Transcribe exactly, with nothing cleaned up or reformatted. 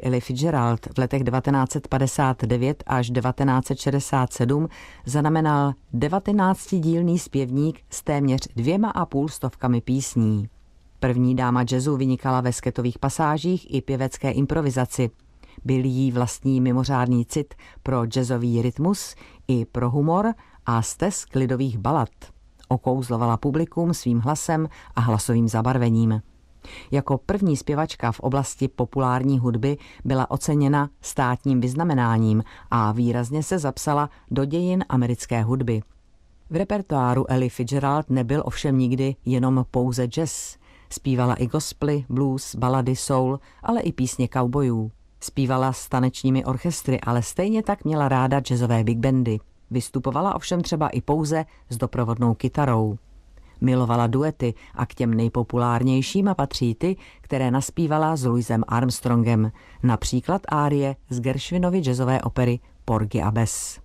opery Ella Fitzgerald v letech devatenáct set padesát devět až devatenáct set šedesát sedm zaznamenal devatenáctidílný zpěvník s téměř dvěma a půl stovkami písní. První dáma jazzu vynikala ve sketových pasážích i pěvecké improvizaci. Byl jí vlastní mimořádný cit pro jazzový rytmus i pro humor a stesk lidových balad. Okouzlovala publikum svým hlasem a hlasovým zabarvením. Jako první zpěvačka v oblasti populární hudby byla oceněna státním vyznamenáním a výrazně se zapsala do dějin americké hudby. V repertoáru Elly Fitzgerald nebyl ovšem nikdy jenom pouze jazz. Zpívala i gospely, blues, balady, soul, ale i písně kaubojů. Zpívala s tanečními orchestry, ale stejně tak měla ráda jazzové big bandy. Vystupovala ovšem třeba i pouze s doprovodnou kytarou. Milovala duety a k těm nejpopulárnějším patří ty, které naspívala s Louisem Armstrongem, například árie z Gershwinovy jazzové opery Porgy a Bess.